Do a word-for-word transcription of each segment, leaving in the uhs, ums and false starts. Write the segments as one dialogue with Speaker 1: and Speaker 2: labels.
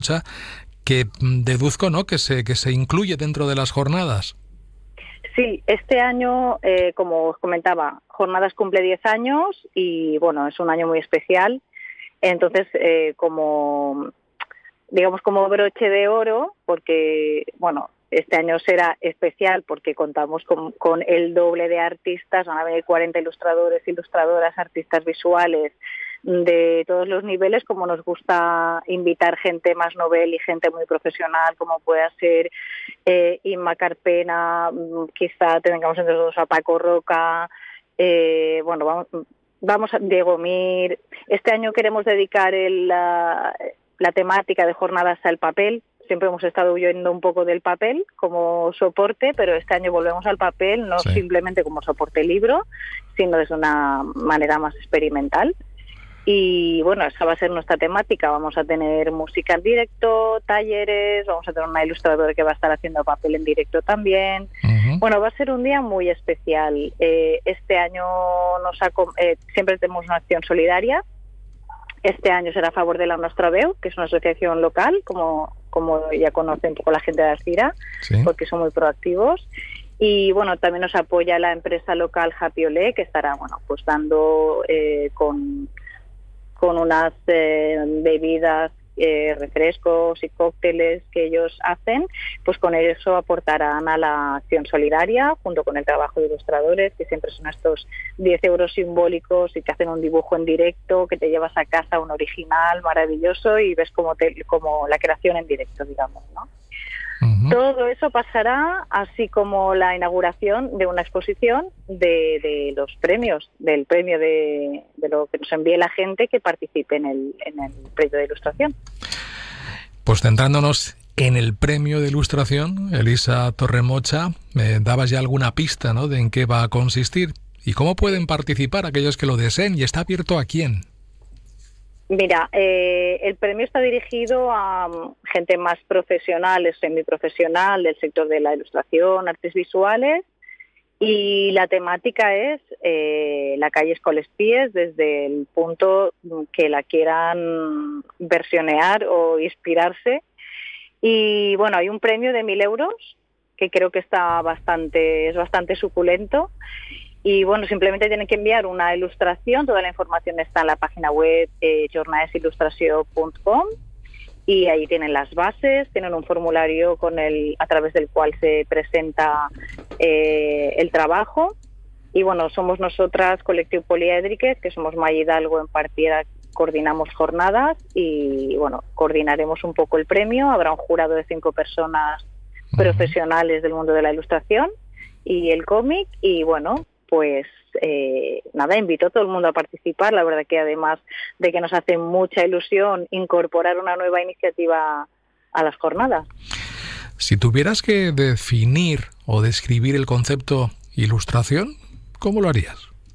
Speaker 1: que deduzco, ¿no?, que se, que se incluye dentro de las jornadas.
Speaker 2: Sí, este año, eh, como os comentaba, Jornadas cumple diez años y, bueno, es un año muy especial. Entonces, eh, como, digamos, como broche de oro, porque, bueno, este año será especial porque contamos con, con el doble de artistas, van a venir cuarenta ilustradores, ilustradoras, artistas visuales de todos los niveles, como nos gusta invitar gente más novel y gente muy profesional, como pueda ser eh, Inma Carpena, quizá tengamos entre nosotros a Paco Roca, eh, bueno, vamos, vamos a Diego Mir. Este año queremos dedicar el, la, la temática de jornadas al papel. Siempre hemos estado huyendo un poco del papel como soporte, pero este año volvemos al papel, no sí. simplemente como soporte libro, sino de una manera más experimental. Y bueno, esa va a ser nuestra temática. Vamos a tener música en directo, talleres, vamos a tener una ilustradora que va a estar haciendo papel en directo también. Uh-huh. Bueno, va a ser un día muy especial. Eh, este año nos ha, eh, siempre tenemos una acción solidaria. Este año será a favor de la Nostra Veu, que es una asociación local, como, como ya conoce un poco la gente de Alcira, sí. porque son muy proactivos. Y bueno, también nos apoya la empresa local Happy Olé, que estará, bueno, pues dando eh, con... con unas eh, bebidas, eh, refrescos y cócteles que ellos hacen, pues con eso aportarán a la acción solidaria, junto con el trabajo de ilustradores, que siempre son estos diez euros simbólicos y que hacen un dibujo en directo, que te llevas a casa un original maravilloso y ves como, te, como la creación en directo, digamos, ¿no? Uh-huh. Todo eso pasará, así como la inauguración de una exposición de, de los premios, del premio de, de lo que nos envíe la gente que participe en el, en el premio de ilustración.
Speaker 1: Pues centrándonos en el premio de ilustración, Elisa Torremocha, me dabas ya alguna pista, ¿no?, de en qué va a consistir y cómo pueden participar aquellos que lo deseen, y está abierto a quién.
Speaker 2: Mira, eh, el premio está dirigido a um, gente más profesional, semiprofesional, del sector de la ilustración, artes visuales, y la temática es eh, la calle Escolespíes, desde el punto que la quieran versionear o inspirarse. Y bueno, hay un premio de mil euros que creo que está bastante, es bastante suculento. Y bueno, simplemente tienen que enviar una ilustración, toda la información está en la página web eh, jornadesilustració punto com y ahí tienen las bases, tienen un formulario con el a través del cual se presenta eh, el trabajo. Y bueno, somos nosotras, Colectivo Poliédriques, que somos Maya Hidalgo en Partiera, coordinamos jornadas y bueno, coordinaremos un poco el premio. Habrá un jurado de cinco personas profesionales del mundo de la ilustración y el cómic y bueno, pues eh, nada, invito a todo el mundo a participar. La verdad que además de que nos hace mucha ilusión incorporar una nueva iniciativa a las jornadas.
Speaker 1: Si tuvieras que definir o describir el concepto ilustración, ¿cómo lo harías?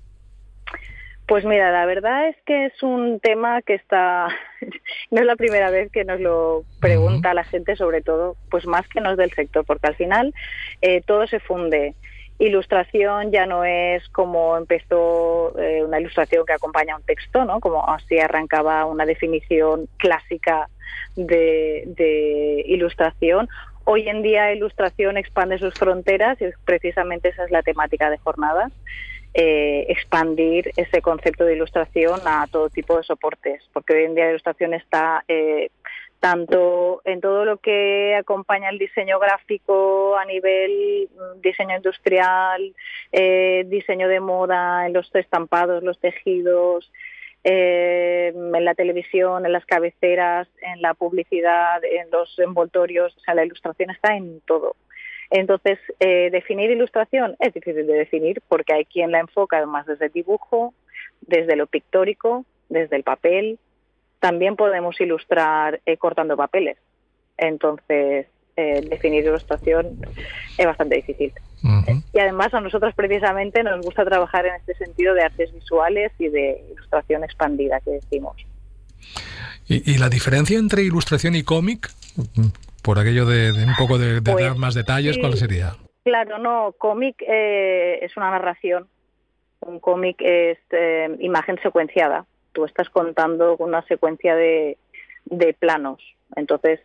Speaker 2: Pues mira, la verdad es que es un tema que está, no es la primera vez que nos lo pregunta uh-huh. la gente, sobre todo, pues más que no es del sector, porque al final eh, todo se funde. Ilustración ya no es como empezó eh, una ilustración que acompaña un texto, ¿no? Como así arrancaba una definición clásica de, de ilustración. Hoy en día ilustración expande sus fronteras y precisamente esa es la temática de jornadas, eh, expandir ese concepto de ilustración a todo tipo de soportes, porque hoy en día la ilustración está eh, tanto en todo lo que acompaña el diseño gráfico a nivel diseño industrial, eh, diseño de moda, en los estampados, los tejidos, eh, en la televisión, en las cabeceras, en la publicidad, en los envoltorios. O sea, la ilustración está en todo. Entonces, eh, definir ilustración es difícil de definir porque hay quien la enfoca más desde el dibujo, desde lo pictórico, desde el papel. También podemos ilustrar eh, cortando papeles. Entonces, eh, definir ilustración es bastante difícil. Uh-huh. Y además a nosotros precisamente nos gusta trabajar en este sentido de artes visuales y de ilustración expandida, que decimos.
Speaker 1: ¿Y, y la diferencia entre ilustración y cómic? Por aquello de, de un poco de, de pues, dar más detalles, sí, ¿cuál sería?
Speaker 2: Claro, no, cómic eh, es una narración. Un cómic es eh, imagen secuenciada. Tú estás contando con una secuencia de, de planos Entonces,